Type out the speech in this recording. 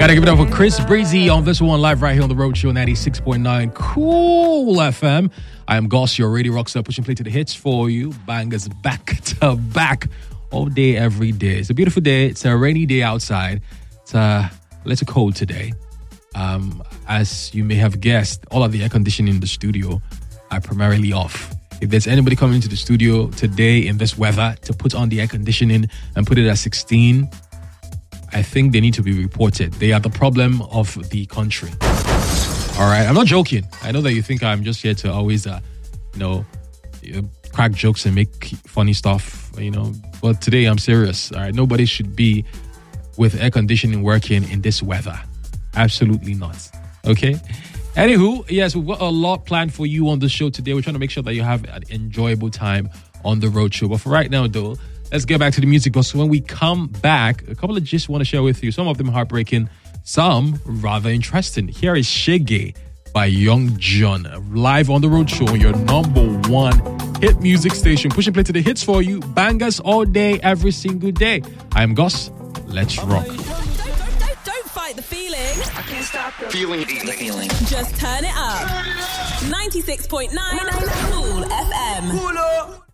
Gotta give it up for Chris Breezy on this one live right here on the Road Show 96.9 Cool FM. I am Goss, your radio rockstar, pushing play to the hits for you. Bangers back to back all day, every day. It's a beautiful day. It's a rainy day outside. It's a little cold today. As you may have guessed, all of the air conditioning in the studio are primarily off. If there's anybody coming into the studio today in this weather to put on the air conditioning and put it at 16, I think they need to be reported. They are the problem of the country. All right, I'm not joking. I know that you think I'm just here to always, crack jokes and make funny stuff, But today I'm serious. All right, nobody should be with air conditioning working in this weather. Absolutely not. Okay. Anywho, yes, we've got a lot planned for you on the show today. We're trying to make sure that you have an enjoyable time on the road show. But for right now, though, let's get back to the music. So when we come back, a couple of gist I want to share with you. Some of them heartbreaking, some rather interesting. Here is Shege by Young John, live on the road show, your number one hit music station. Pushing play to the hits for you. Bangers all day, every single day. I am Goss. Let's rock. Don't fight the feeling. I can't stop the feeling. Just turn it up. 96.9 Cool FM.